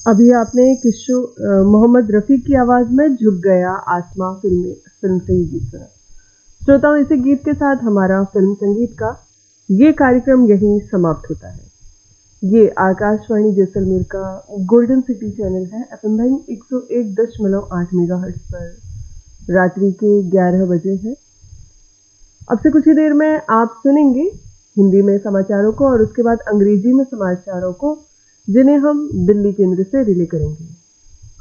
अभी आपने मोहम्मद रफ़ी की आवाज़ में झुक गया आसमां फिल्म से ही गीत सुना। श्रोताओं, इसी गीत के साथ हमारा फिल्म संगीत का ये कार्यक्रम यहीं समाप्त होता है। ये आकाशवाणी जैसलमेर का गोल्डन सिटी चैनल है। एफएम बैंड 101.8 मेगाहर्ट्ज पर रात्रि के 11 बजे है। अब से कुछ ही देर में आप सुनेंगे हिंदी में समाचारों को और उसके बाद अंग्रेजी में समाचारों को, जिन्हें हम दिल्ली केंद्र से रिले करेंगे।